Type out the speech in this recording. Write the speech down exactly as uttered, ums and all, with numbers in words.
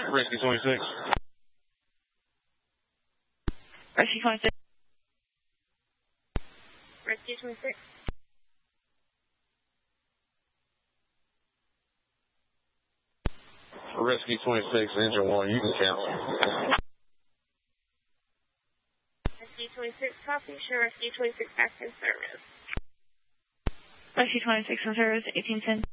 Rescue twenty-six. Rescue twenty-six. Rescue twenty-six. Rescue twenty-six, engine one, you can cancel. Rescue twenty-six, copy. Show Rescue twenty-six back in service. Rescue twenty-six in service, eighteen ten.